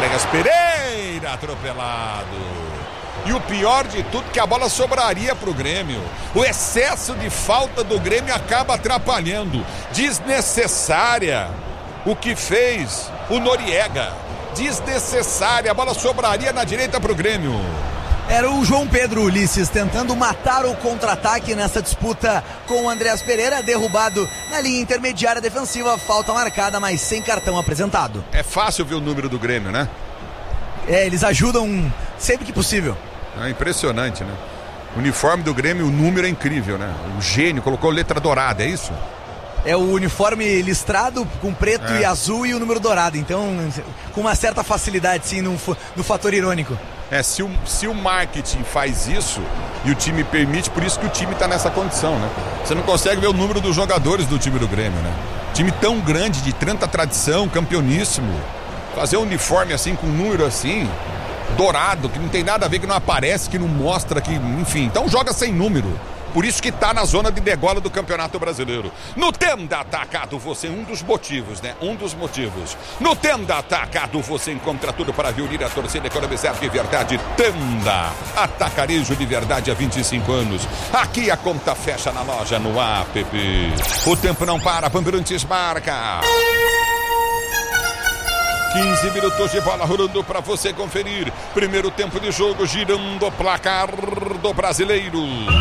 Andréas Pereira atropelado. E o pior de tudo que a bola sobraria pro Grêmio. O excesso de falta do Grêmio acaba atrapalhando. Desnecessária o que fez o Noriega. Desnecessária, a bola sobraria na direita pro Grêmio. Era o João Pedro Ulisses tentando matar o contra-ataque nessa disputa com o Andréas Pereira, derrubado na linha intermediária defensiva, falta marcada, mas sem cartão apresentado. É fácil ver o número do Grêmio, né? Eles ajudam sempre que possível. É impressionante, né? O uniforme do Grêmio, o número é incrível, né? O gênio colocou letra dourada, é isso? É o uniforme listrado com preto e azul e o número dourado, então com uma certa facilidade, sim, no fator irônico. Se o marketing faz isso e o time permite, por isso que o time está nessa condição, né? Você não consegue ver o número dos jogadores do time do Grêmio, né? Time tão grande, de tanta tradição, campeoníssimo. Fazer um uniforme assim, com um número assim, dourado, que não tem nada a ver, que não aparece, que não mostra, que, enfim. Então joga sem número. Por isso que tá na zona de degola do Campeonato Brasileiro. No Tenda Atacado, você, um dos motivos, né? Um dos motivos. No Tenda Atacado, você encontra tudo para reunir a torcida, economizar de verdade. Tenda, atacarejo de verdade há 25 anos. Aqui a conta fecha na loja, no app. O tempo não para, Bandeirantes marca. 15 minutos de bola rolando para você conferir. Primeiro tempo de jogo, girando o placar do Brasileiro.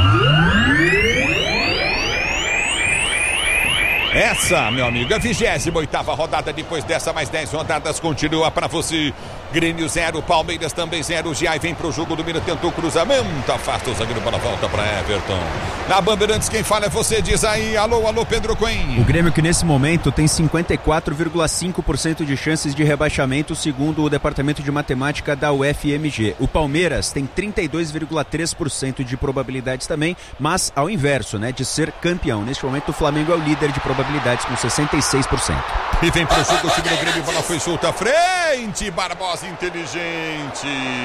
Essa, meu amigo, é a 28ª rodada. Depois dessa, mais 10 rodadas, continua para você. Grêmio 0, Palmeiras também 0. Giai vem pro jogo, domina, tentou cruzamento, afasta o zagueiro para a volta para Everton. Na Bandeirantes, quem fala é você, diz aí, alô, Pedro Coen. O Grêmio, que nesse momento tem 54,5% de chances de rebaixamento, segundo o Departamento de Matemática da UFMG. O Palmeiras tem 32,3% de probabilidades também, mas ao inverso, né, de ser campeão. Neste momento, o Flamengo é o líder de probabilidades com 66%. E vem pro jogo, o time do Grêmio, bola foi solta à frente, Barbosa inteligente.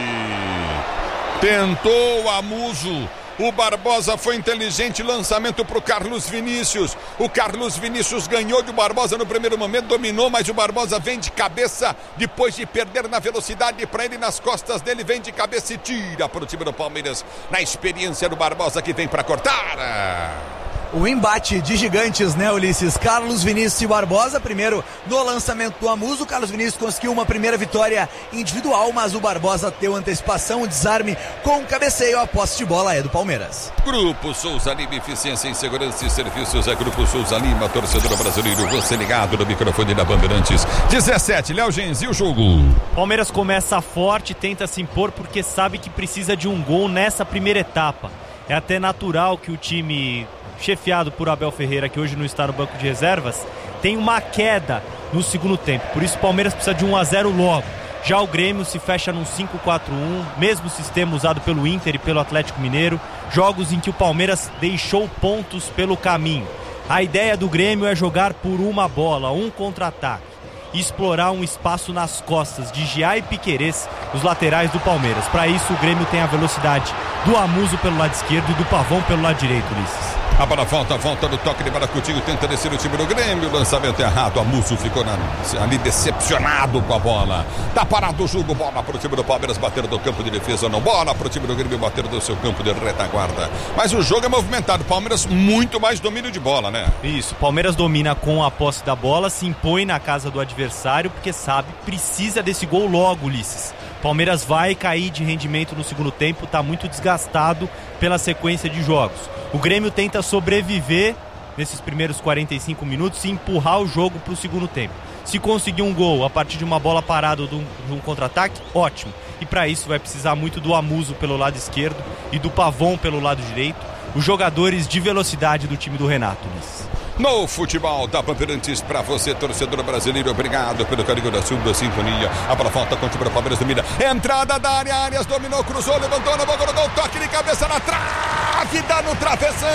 Tentou a Muso. O Barbosa foi inteligente, lançamento pro Carlos Vinícius. O Carlos Vinícius ganhou do Barbosa no primeiro momento, dominou, mas o Barbosa vem de cabeça, depois de perder na velocidade para ele, nas costas dele, vem de cabeça e tira pro time do Palmeiras, na experiência do Barbosa, que vem para cortar. O embate de gigantes, né, Ulisses? Carlos Vinícius e Barbosa, primeiro no lançamento do Amuso. O Carlos Vinícius conseguiu uma primeira vitória individual, mas o Barbosa deu antecipação, o desarme com o cabeceio. A posse de bola é do Palmeiras. Grupo Souza Lima, eficiência em segurança e serviços. É Grupo Souza Lima, torcedor brasileiro. Você ligado no microfone da Bandeirantes. 17, Léo Gens, e o jogo? Palmeiras começa forte, tenta se impor porque sabe que precisa de um gol nessa primeira etapa. É até natural que o time, chefiado por Abel Ferreira, que hoje não está no banco de reservas, tem uma queda no segundo tempo. Por isso o Palmeiras precisa de 1-0 logo. Já o Grêmio se fecha num 5-4-1, mesmo sistema usado pelo Inter e pelo Atlético Mineiro, jogos em que o Palmeiras deixou pontos pelo caminho. A ideia do Grêmio é jogar por uma bola, um contra-ataque, e explorar um espaço nas costas de Giai e Piquerez, os laterais do Palmeiras. Para isso o Grêmio tem a velocidade do Amuso pelo lado esquerdo e do Pavão pelo lado direito, Ulisses. A bola volta do toque de Baracutinho, tenta descer o time do Grêmio, lançamento errado, Amuso ficou ali decepcionado com a bola. Tá parado o jogo, bola pro time do Palmeiras, bater do campo de defesa, não, bola pro time do Grêmio, bater do seu campo de retaguarda. Mas o jogo é movimentado, Palmeiras muito mais domínio de bola, né? Isso, Palmeiras domina com a posse da bola, se impõe na casa do adversário, porque sabe, precisa desse gol logo, Ulisses. Palmeiras vai cair de rendimento no segundo tempo, está muito desgastado pela sequência de jogos. O Grêmio tenta sobreviver nesses primeiros 45 minutos e empurrar o jogo para o segundo tempo. Se conseguir um gol a partir de uma bola parada de um contra-ataque, ótimo. E para isso vai precisar muito do Amuso pelo lado esquerdo e do Pavão pelo lado direito, os jogadores de velocidade do time do Renato. No futebol da Bandeirantes, para você, torcedor brasileiro, obrigado pelo carinho da sua sintonia. A bola volta com o time do Palmeiras, domina. Entrada da área, Arias dominou, cruzou, levantou na boca do gol, toque de cabeça na trave, dá no travessão.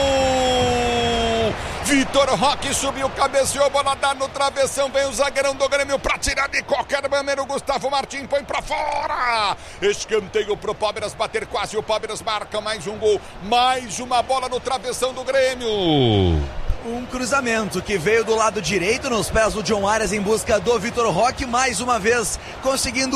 Vitor Roque subiu, cabeceou, bola dá no travessão, vem o zagueirão do Grêmio pra tirar de qualquer maneira. O Gustavo Martins põe pra fora. Escanteio pro Palmeiras bater, quase o Palmeiras marca mais um gol, mais uma bola no travessão do Grêmio. Um cruzamento que veio do lado direito nos pés do John Arias em busca do Vitor Roque, mais uma vez conseguindo